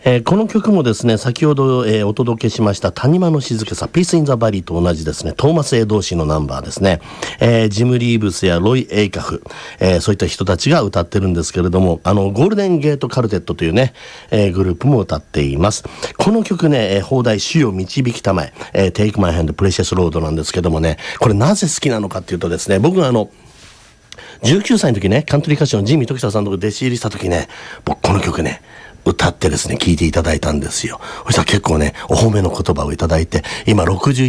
この曲もですね、先ほど、お届けしました谷間の静けさ、ピースインザバリーと同じですね、トーマス・エドー氏のナンバーですね。ジム・リーブスやロイ・エイカフ、そういった人たちが歌ってるんですけれども、ゴールデンゲート・カルテットというね、グループも歌っています。この曲ね、放題主を導きたまえ、Take My Hand Precious Road なんですけどもね、これなぜ好きなのかっていうとですね、僕が19歳の時ね、カントリー歌手のジミー・トキサさんのとこ弟子入りした時ね、僕この曲ね、歌ってですね、聴いていただいたんですよ。そしたら結構ね、お褒めの言葉をいただいて、今61